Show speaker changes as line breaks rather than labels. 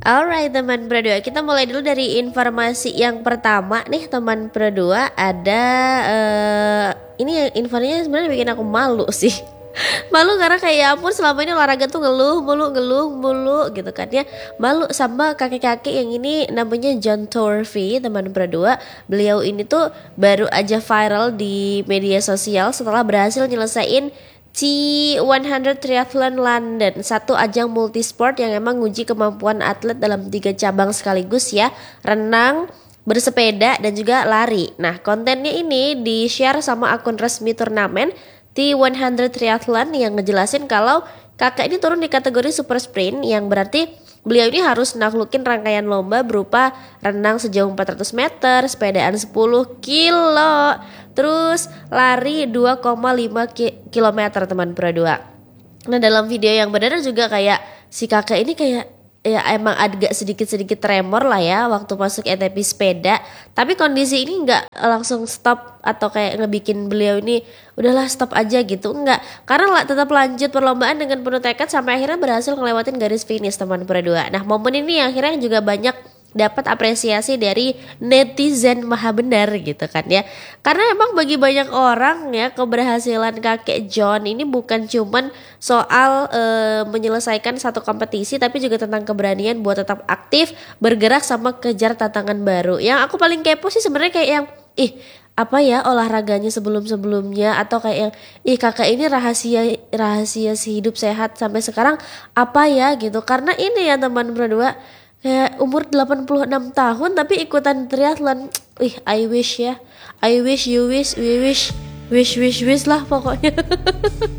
Alright teman Pro 2, kita mulai dulu dari informasi yang pertama nih teman Pro 2. Ada ini infonya sebenarnya bikin aku malu sih. Malu karena kayak ya ampun, selama ini olahraga tuh ngeluh mulu gitu kan ya. Malu sama kakek-kakek yang ini namanya John Torvey teman Pro 2. Beliau ini tuh baru aja viral di media sosial setelah berhasil nyelesain T100 Triathlon London, satu ajang multisport yang emang nguji kemampuan atlet dalam 3 cabang sekaligus ya, renang, bersepeda, dan juga lari. Nah, kontennya ini di-share sama akun resmi turnamen T100 Triathlon yang ngejelasin kalau kakak ini turun di kategori super sprint, yang berarti beliau ini harus naklukin rangkaian lomba berupa renang sejauh 400 meter, sepedaan 10 kilo, terus lari 2,5 km teman Pro 2. Nah, dalam video yang beredar juga kayak si kakak ini kayak ya emang agak sedikit tremor lah ya waktu masuk ATP sepeda, tapi kondisi ini nggak langsung stop atau kayak ngebikin beliau ini udahlah stop aja gitu, enggak, karena tetap lanjut perlombaan dengan penuh tekad sampai akhirnya berhasil ngelewatin garis finish teman Pro 2. Nah, momen ini akhirnya juga banyak dapat apresiasi dari netizen maha benar gitu kan ya, karena emang bagi banyak orang ya keberhasilan kakek John ini bukan cuman soal menyelesaikan satu kompetisi, tapi juga tentang keberanian buat tetap aktif, bergerak, sama kejar tantangan baru. Yang aku paling kepo sih sebenarnya kayak yang apa ya olahraganya sebelumnya, atau kayak yang kakak ini rahasia si hidup sehat sampai sekarang apa ya gitu. Karena ini ya teman Pro 2, kayak umur 86 tahun tapi ikutan triathlon. I wish ya. I wish, you wish, we wish lah pokoknya.